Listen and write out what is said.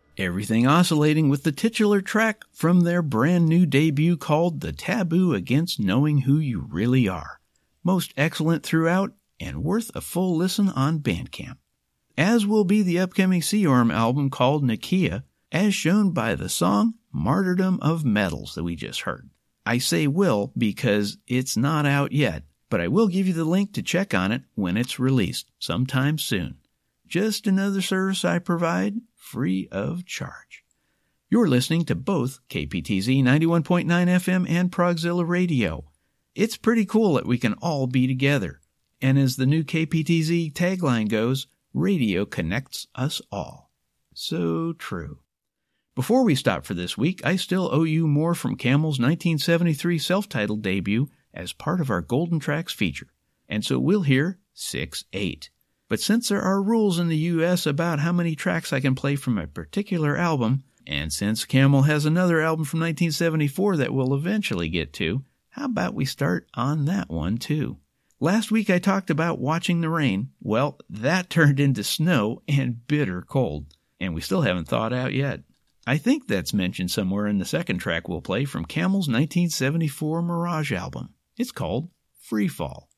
Everything oscillating with the titular track from their brand new debut called The Taboo Against Knowing Who You Really Are. Most excellent throughout and worth a full listen on Bandcamp. As will be the upcoming Sea Orm album called Nakia, as shown by the song Martyrdom of Metals that we just heard. I say will because it's not out yet, but I will give you the link to check on it when it's released sometime soon. Just another service I provide free of charge. You're listening to both KPTZ 91.9 FM and Progzilla Radio. It's pretty cool that we can all be together. And as the new KPTZ tagline goes, radio connects us all. So true. Before we stop for this week, I still owe you more from Camel's 1973 self-titled debut as part of our Golden Tracks feature. And so we'll hear 6/8. But since there are rules in the U.S. about how many tracks I can play from a particular album, and since Camel has another album from 1974 that we'll eventually get to, how about we start on that one too? Last week I talked about Watching the Rain. Well, that turned into snow and bitter cold, and we still haven't thawed out yet. I think that's mentioned somewhere in the second track we'll play from Camel's 1974 Mirage album. It's called Freefall.